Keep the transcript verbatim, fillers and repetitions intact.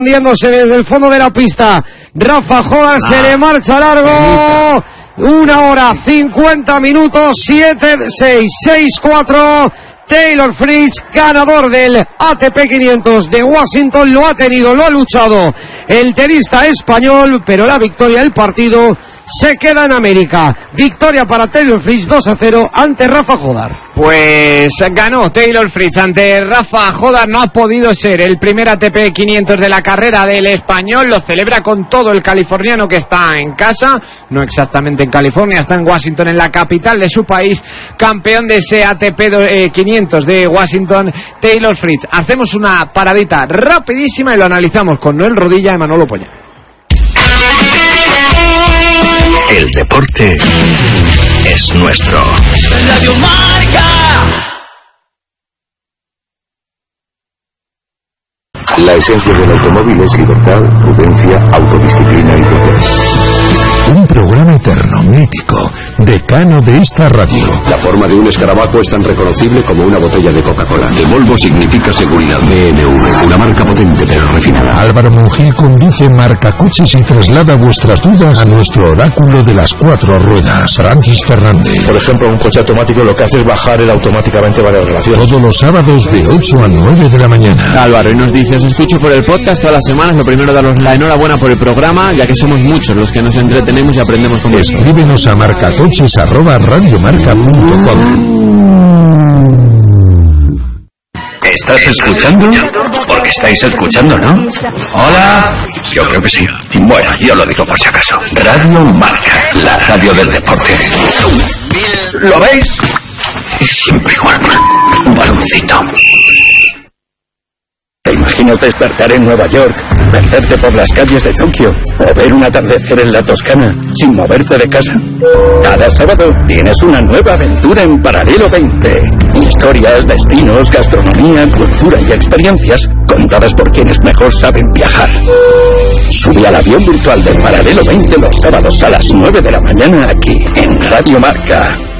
Viéndose desde el fondo de la pista, Rafa Jodar ah, se le marcha largo, una hora cincuenta minutos, siete, seis, seis, cuatro, Taylor Fritz, ganador del A T P quinientos de Washington, lo ha tenido, lo ha luchado el tenista español, pero la victoria del partido se queda en América. Victoria para Taylor Fritz, dos a cero ante Rafa Jodar. Pues ganó Taylor Fritz ante Rafa Jodar. No ha podido ser el primer A T P quinientos de la carrera del español. Lo celebra con todo el californiano que está en casa, no exactamente en California, está en Washington, en la capital de su país. Campeón de ese A T P quinientos de Washington, Taylor Fritz. Hacemos una paradita rapidísima y lo analizamos con Noel Rodilla y Manolo Polla. El deporte es nuestro. Radio Marca. La esencia del automóvil es libertad, prudencia, autodisciplina y poder. Un programa eterno, mítico, decano de esta radio. La forma de un escarabajo es tan reconocible como una botella de Coca-Cola. De Volvo significa seguridad. B M W, una marca potente pero refinada. Álvaro Mungil conduce Marca Coches y traslada vuestras dudas a nuestro oráculo de las cuatro ruedas, Francis Fernández. Por ejemplo, un coche automático lo que hace es bajar él automáticamente varias relaciones. Todos los sábados de ocho a nueve de la mañana. Álvaro, y nos dice, os escucho por el podcast todas las semanas. Lo primero, daros la enhorabuena por el programa, ya que somos muchos los que nos entretenemos y aprendemos con esto. Escríbenos a marcacoches arroba radiomarca punto com. ¿Estás escuchando? Porque estáis escuchando, ¿no? Hola. Yo creo que sí. Bueno, yo lo digo por si acaso. Radio Marca, la radio del deporte. ¿Lo veis? Siempre igual. Un baloncito. ¿Te imaginas despertar en Nueva York, perderte por las calles de Tokio o ver un atardecer en la Toscana sin moverte de casa? Cada sábado tienes una nueva aventura en Paralelo veinte. Historias, destinos, gastronomía, cultura y experiencias contadas por quienes mejor saben viajar. Sube al avión virtual de Paralelo veinte los sábados a las nueve de la mañana aquí en Radio Marca.